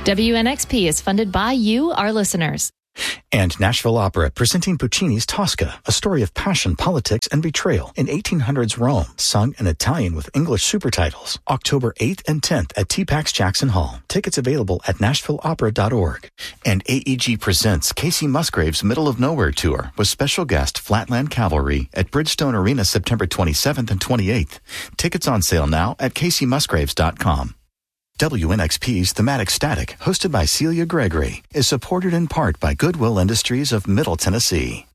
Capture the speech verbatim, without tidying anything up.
W N X P is funded by you, our listeners. And Nashville Opera, presenting Puccini's Tosca, a story of passion, politics, and betrayal in eighteen hundreds Rome, sung in Italian with English supertitles. October eighth and tenth at T PAX Jackson Hall. Tickets available at nashville opera dot org. And A E G presents Casey Musgrave's Middle of Nowhere Tour with special guest Flatland Cavalry at Bridgestone Arena September twenty-seventh and twenty-eighth. Tickets on sale now at casey musgraves dot com. W N X P's Thematic Static, hosted by Celia Gregory, is supported in part by Goodwill Industries of Middle Tennessee.